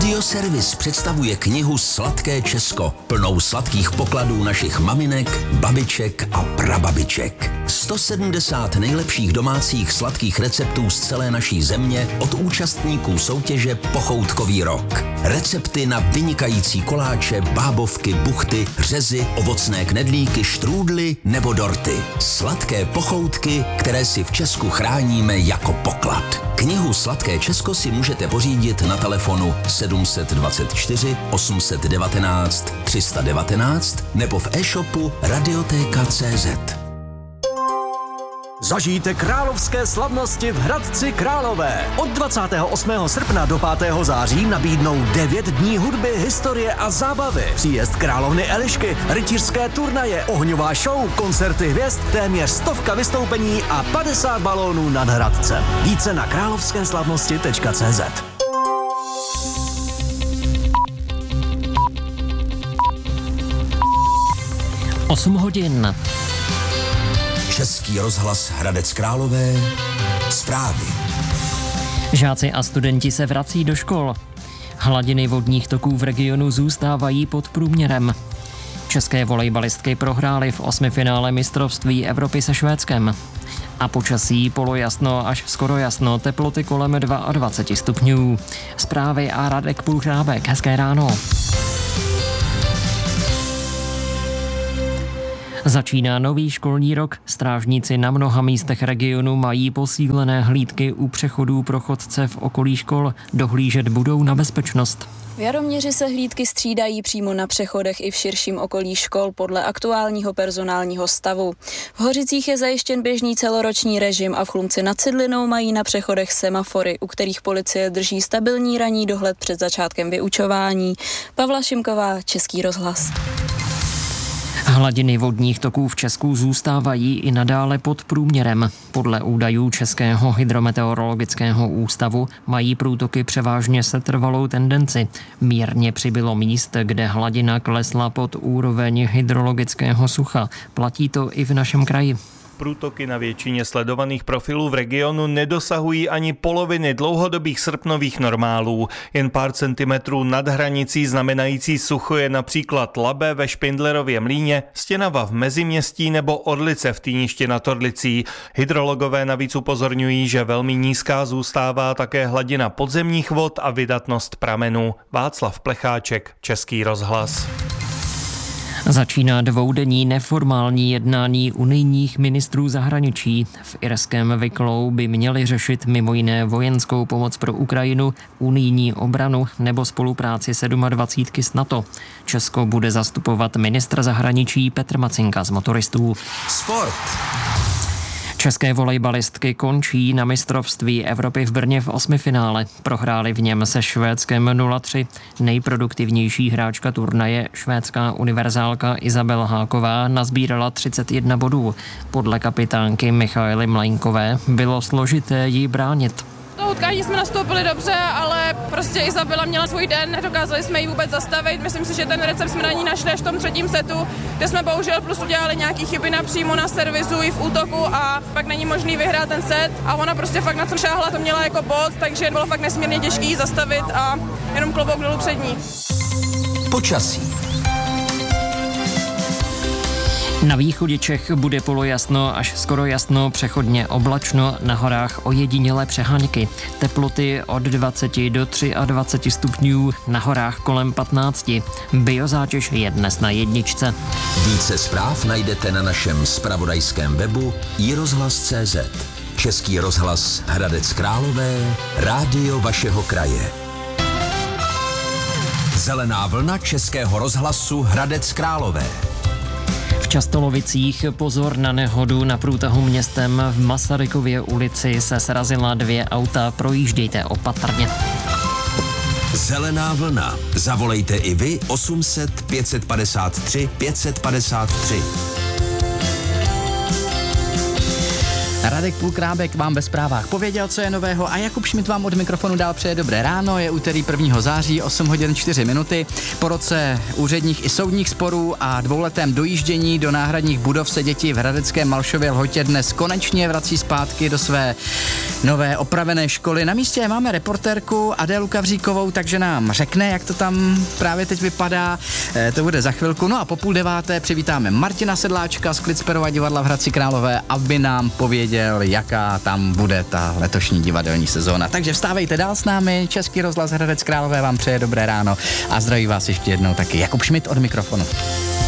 Radioservis představuje knihu Sladké Česko, plnou sladkých pokladů našich maminek, babiček a prababiček. 170 nejlepších domácích sladkých receptů z celé naší země od účastníků soutěže Pochoutkový rok. Recepty na vynikající koláče, bábovky, buchty, řezy, ovocné knedlíky, štrůdly nebo dorty. Sladké pochoutky, které si v Česku chráníme jako poklad. Knihu Sladké Česko si můžete pořídit na telefonu 724 819 319 nebo v e-shopu Radioteka.cz. Zažijte královské slavnosti v Hradci Králové. Od 28. srpna do 5. září nabídnou 9 dní hudby, historie a zábavy. Příjezd královny Elišky, rytířské turnaje, ohňová show, koncerty hvězd, téměř 100 vystoupení a 50 balónů nad Hradcem. Více na královskéslavnosti.cz. 8 hodin. Český rozhlas Hradec Králové. Zprávy. Žáci a studenti se vrací do škol. Hladiny vodních toků v regionu zůstávají pod průměrem. České volejbalistky prohrály v 8finále mistrovství Evropy se Švédskem. A počasí polojasno až skoro jasno, teploty kolem 22 stupňů. Zprávy a Radek Půlhrábek. Hezké ráno. Začíná nový školní rok. Strážníci na mnoha místech regionu mají posílené hlídky u přechodů pro chodce v okolí škol. Dohlížet budou na bezpečnost. V Jaroměři se hlídky střídají přímo na přechodech i v širším okolí škol podle aktuálního personálního stavu. V Hořicích je zajištěn běžný celoroční režim a v Chlumci nad Cidlinou mají na přechodech semafory, u kterých policie drží stabilní ranní dohled před začátkem vyučování. Pavla Šimková, Český rozhlas. Hladiny vodních toků v Česku zůstávají i nadále pod průměrem. Podle údajů Českého hydrometeorologického ústavu mají průtoky převážně setrvalou tendenci. Mírně přibylo míst, kde hladina klesla pod úroveň hydrologického sucha. Platí to i v našem kraji. Průtoky na většině sledovaných profilů v regionu nedosahují ani poloviny dlouhodobých srpnových normálů. Jen pár centimetrů nad hranicí znamenající sucho je například Labe ve Špindlerově Mlýně, Stěnava v Meziměstí nebo Orlice v Týništi nad Orlicí. Hydrologové navíc upozorňují, že velmi nízká zůstává také hladina podzemních vod a vydatnost pramenů. Václav Plecháček, Český rozhlas. Začíná dvoudenní neformální jednání unijních ministrů zahraničí. V irském Wicklow by měli řešit mimo jiné vojenskou pomoc pro Ukrajinu, unijní obranu nebo spolupráci 27 s NATO. Česko bude zastupovat ministr zahraničí Petr Macinka z Motoristů. Sport. České volejbalistky končí na mistrovství Evropy v Brně v 8finále. Prohráli v něm se Švédskem 0-3. Nejproduktivnější hráčka turnaje, švédská univerzálka Izabela Háková, nazbírala 31 bodů. Podle kapitánky Michaely Mlejnkové bylo složité ji bránit. To utkání jsme nastoupili dobře, ale prostě Izabela měla svůj den, nedokázali jsme ji vůbec zastavit. Myslím si, že ten recept jsme na ní našli až v tom třetím setu, kde jsme bohužel plus udělali nějaký chyby napřímo na servisu i v útoku a pak není možný vyhrát ten set a ona prostě fakt na co šáhla, to měla jako bod, takže bylo fakt nesmírně těžký ji zastavit a jenom klobouk dolů před ní. Počasí. Na východě Čech bude polojasno až skoro jasno, přechodně oblačno, na horách ojedinělé přeháňky. Teploty od 20 do 23 stupňů, na horách kolem 15. Biozátěž je dnes na 1. Více zpráv najdete na našem zpravodajském webu iRozhlas.cz. Český rozhlas Hradec Králové, rádio vašeho kraje. Zelená vlna Českého rozhlasu Hradec Králové. V Častolovicích pozor na nehodu na průtahu městem. V Masarykově ulici se srazila 2 auta, projíždějte opatrně. Zelená vlna. Zavolejte i vy 800 553 553. Radek Půlkrábek vám ve zprávách pověděl, co je nového, a Jakub Šmit vám od mikrofonu dál přeje dobré ráno. Je úterý 1. září, 8 hodin 4 minuty. Po roce úředních i soudních sporů a dvouletém dojíždění do náhradních budov se děti v hradeckém Malšově Lhotě dnes konečně vrací zpátky do své nové opravené školy. Na místě máme reportérku Adélu Kavříkovou, takže nám řekne, jak to tam právě teď vypadá. To bude za chvilku. No a po 8:30 přivítáme Martina Sedláčka z Klitsperova divadla v Hradci Králové, aby nám pověděl, jaká tam bude ta letošní divadelní sezóna. Takže vstávejte dál s námi. Český rozhlas Hradec Králové vám přeje dobré ráno a zdraví vás ještě jednou taky Jakub Šmit od mikrofonu.